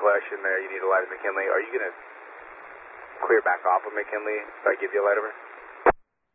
question there. You need a light at McKinley. Are you going to clear back off of McKinley if I give you a light over?